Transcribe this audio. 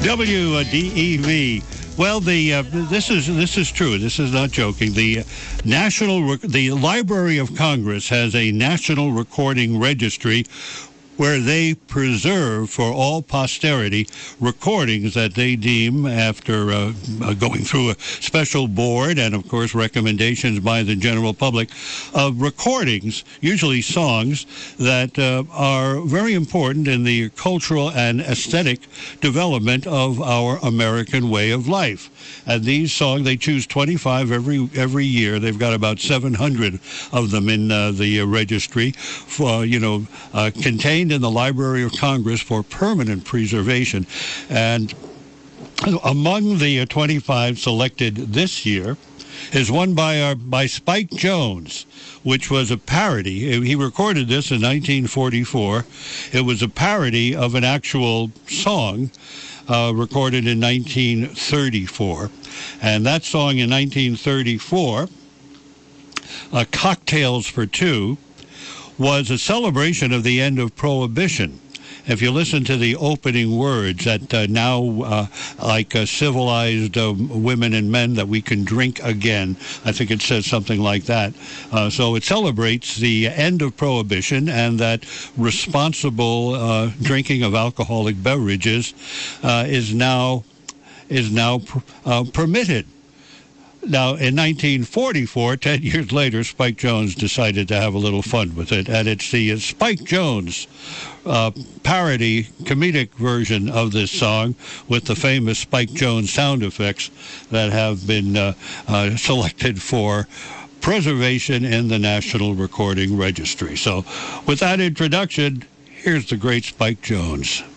WDEV. Well, this is true. This is not joking. The Library of Congress has a national recording registry where they preserve for all posterity recordings that they deem, after going through a special board and, of course, recommendations by the general public, of recordings, usually songs, that are very important in the cultural and aesthetic development of our American way of life. And these songs, they choose 25 every year. They've got about 700 of them in the registry, for, contained in the Library of Congress for permanent preservation. And among the 25 selected this year is one by Spike Jones, which was a parody. He recorded this in 1944. It was a parody of an actual song recorded in 1934. And that song in 1934, Cocktails for Two, was a celebration of the end of Prohibition. If you listen to the opening words, that now, like civilized women and men, that we can drink again. I think it says something like that. So it celebrates the end of Prohibition and that responsible drinking of alcoholic beverages is now permitted. Now, in 1944, 10 years later, Spike Jones decided to have a little fun with it, and it's the Spike Jones parody, comedic version of this song with the famous Spike Jones sound effects that have been selected for preservation in the National Recording Registry. So, with that introduction, here's the great Spike Jones.